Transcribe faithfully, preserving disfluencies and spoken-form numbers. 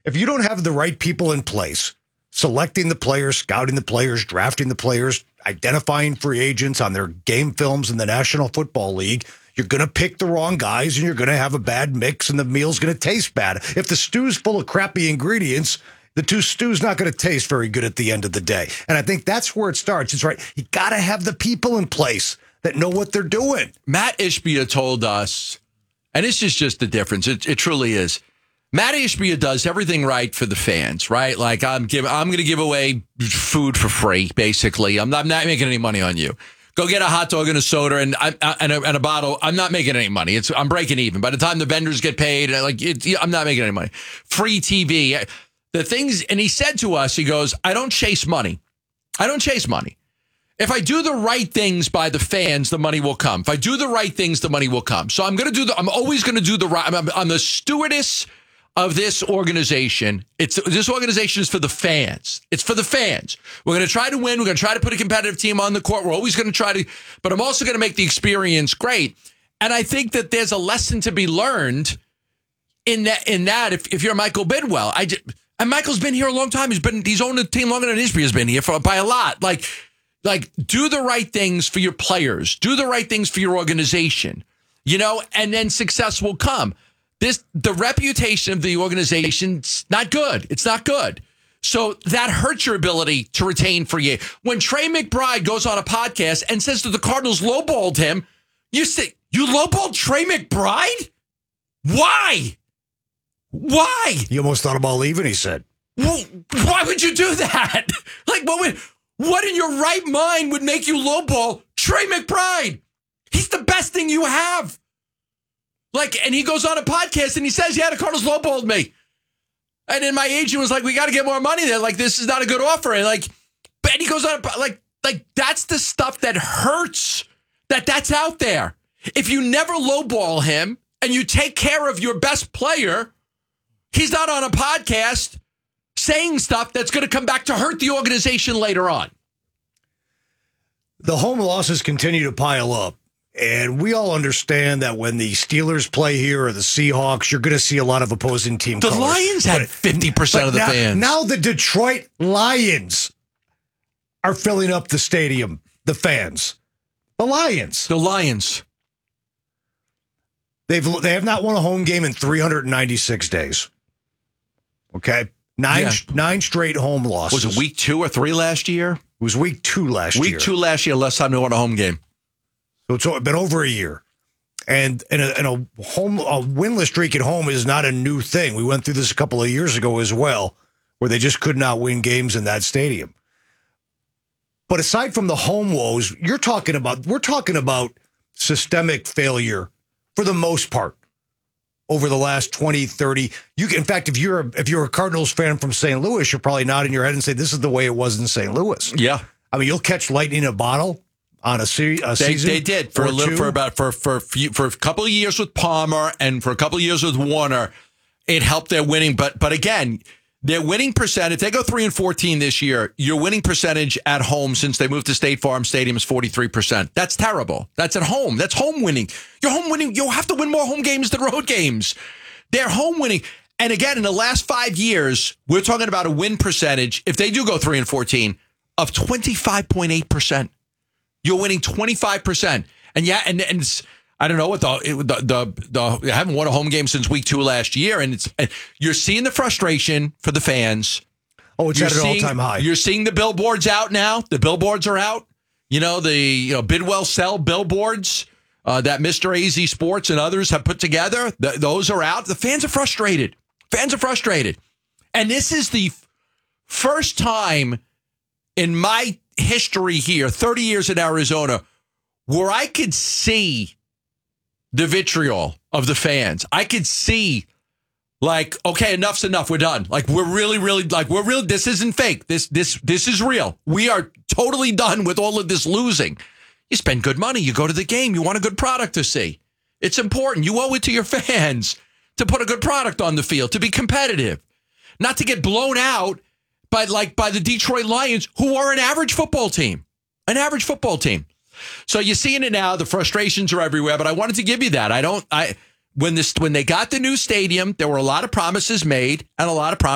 If you don't have the right people in place, selecting the players, scouting the players, drafting the players, identifying free agents on their game films in the National Football League, you're going to pick the wrong guys and you're going to have a bad mix and the meal's going to taste bad. If the stew's full of crappy ingredients, the two stew's not going to taste very good at the end of the day. And I think that's where it starts. It's right. You got to have the people in place that know what they're doing. Matt Ishbia told us, and this is just the difference. It, it truly is. Matt Ishbia does everything right for the fans, right? Like I'm giving, I'm going to give away food for free, basically. I'm not, I'm not making any money on you. Go get a hot dog and a soda and and a, and a bottle. I'm not making any money. It's I'm breaking even. By the time the vendors get paid, like it, I'm not making any money. Free T V, the things. And he said to us, he goes, "I don't chase money. I don't chase money. If I do the right things by the fans, the money will come. If I do the right things, the money will come. So I'm going to do the. I'm always going to do the right. I'm, I'm the stewardess of this organization. It's this organization is for the fans. It's for the fans. We're going to try to win. We're going to try to put a competitive team on the court. We're always going to try to, but I'm also going to make the experience great. And I think that there's a lesson to be learned in that. In that, if, if you're Michael Bidwell, I just, and Michael's been here a long time. He's been he's owned the team longer than Ishbia has been here for by a lot. Like like do the right things for your players. Do the right things for your organization. You know, and then success will come. This the reputation of the organization's not good. It's not good. So that hurts your ability to retain free agents. When Trey McBride goes on a podcast and says that the Cardinals lowballed him, you say, you lowballed Trey McBride? Why? Why? You almost thought about leaving, he said. Well, why would you do that? Like, what would, what in your right mind would make you lowball Trey McBride? He's the best thing you have. Like, and he goes on a podcast and he says, yeah, the Cardinals lowballed me. And then my agent was like, we got to get more money there. Like, this is not a good offer. And like, and he goes on, like, like that's the stuff that hurts, that that's out there. If you never lowball him and you take care of your best player, he's not on a podcast saying stuff that's going to come back to hurt the organization later on. The home losses continue to pile up. And we all understand that when the Steelers play here or the Seahawks, you're going to see a lot of opposing team The colors. Lions had but, fifty percent of the now, fans. Now the Detroit Lions are filling up the stadium, the fans. The Lions. The Lions. They've they have not won a home game in three hundred ninety-six days. Okay? Nine Yeah. nine straight home losses. Was it week two or three last year? It was week two last week year. Week two last year, last time they won a home game. So it's been over a year. And, and, a, and a home a winless streak at home is not a new thing. We went through this a couple of years ago as well, where they just could not win games in that stadium. But aside from the home woes, you're talking about we're talking about systemic failure for the most part over the last twenty, thirty. You can, in fact, if you're a, if you're a Cardinals fan from Saint Louis, you're probably nodding your head and say this is the way it was in Saint Louis. Yeah. I mean, you'll catch lightning in a bottle. On a, se- a they, season, they did for a little, two. for about for for few, for a couple of years with Palmer and for a couple of years with Warner, it helped their winning. But but again, their winning percentage. If they go three and fourteen this year, your winning percentage at home since they moved to State Farm Stadium is forty three percent. That's terrible. That's at home. That's home winning. You're home winning. You'll have to win more home games than road games. They're home winning. And again, in the last five years, we're talking about a win percentage. If they do go three and fourteen, of twenty five point eight percent. You're winning twenty-five percent. And yeah, and, and it's, I don't know what the, it, the, the, the, I haven't won a home game since week two last year. And it's, and you're seeing the frustration for the fans. Oh, it's you're at an seeing, all-time high. You're seeing the billboards out now. The billboards are out. You know, the, you know, Bidwell sell billboards uh, that Mister A Z Sports and others have put together. The, those are out. The fans are frustrated. Fans are frustrated. And this is the f- first time in my history here, thirty years in Arizona, where I could see the vitriol of the fans. I could see, like, okay, enough's enough. We're done. Like, we're really, really, like, we're real. This isn't fake. This, this, this is real. We are totally done with all of this losing. You spend good money. You go to the game. You want a good product to see. It's important. You owe it to your fans to put a good product on the field, to be competitive, not to get blown out by like by the Detroit Lions, who are an average football team, an average football team. So you're seeing it now. The frustrations are everywhere. But I wanted to give you that. I don't. I when this when they got the new stadium, there were a lot of promises made and a lot of promises.